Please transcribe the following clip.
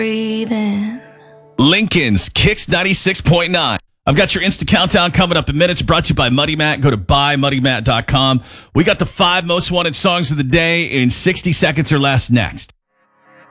breathing. Lincoln's Kicks 96.9. I've got your Insta Countdown coming up in minutes, brought to you by Muddy Matt. Go to buymuddymatt.com. We got the 5 most wanted songs of the day in 60 seconds or less next.